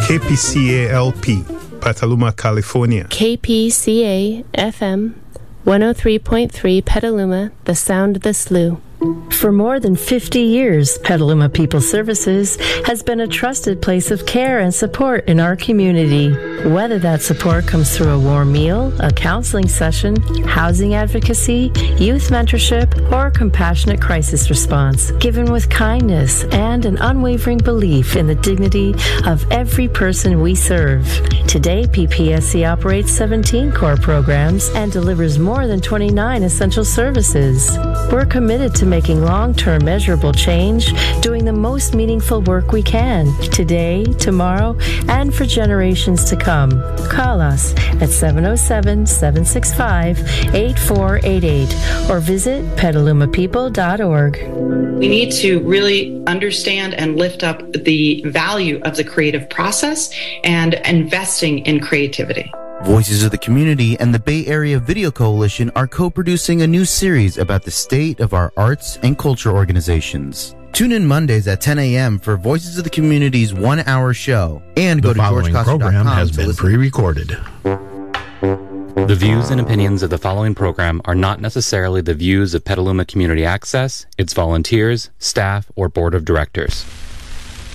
KPCA-LP, Petaluma, California. KPCA-FM, 103.3 Petaluma, the sound of the slough. For more than 50 years, Petaluma People Services has been a trusted place of care and support in our community. Whether that support comes through a warm meal, a counseling session, housing advocacy, youth mentorship, or compassionate crisis response, given with kindness and an unwavering belief in the dignity of every person we serve. Today, PPSC operates 17 core programs and delivers more than 29 essential services. We're committed to making long-term measurable change, doing the most meaningful work we can, today, tomorrow, and for generations to come. Call us at 707-765-8488 or visit petalumapeople.org. We need to really understand and lift up the value of the creative process and investing in creativity. Voices of the Community and the Bay Area Video Coalition are co-producing a new series about the state of our arts and culture organizations. Tune in Mondays at 10 a.m. for Voices of the Community's one-hour show. And go to georgecosta.com. The following program has been pre-recorded. The views and opinions of the following program are not necessarily the views of Petaluma Community Access, its volunteers, staff, or board of directors.